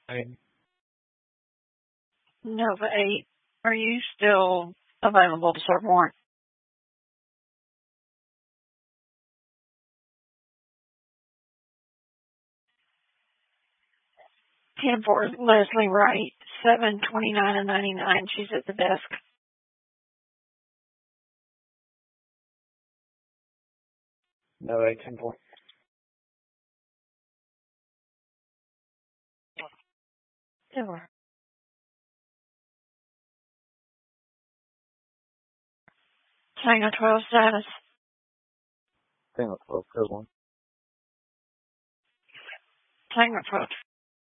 Right. Nova 8, are you still available to serve warrant? 10 for Leslie Wright, 729 and 99. She's at the desk. No, 8-10-4. Sure. Tango 12 status. Tango 12, code 1. Tango 12